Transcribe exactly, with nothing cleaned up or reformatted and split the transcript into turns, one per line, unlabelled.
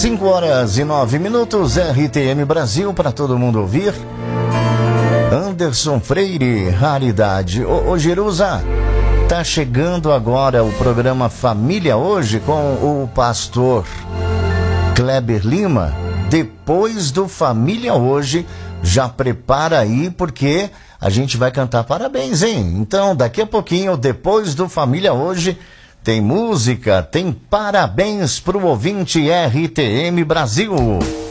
cinco horas e nove minutos, R T M Brasil, para todo mundo ouvir. Anderson Freire, raridade. Ô, ô Jerusa, tá chegando agora o programa Família Hoje com o pastor Kleber Lima. Depois do Família Hoje, já prepara aí, porque a gente vai cantar parabéns, hein? Então, daqui a pouquinho, depois do Família Hoje, tem música, tem parabéns pro ouvinte R T M Brasil.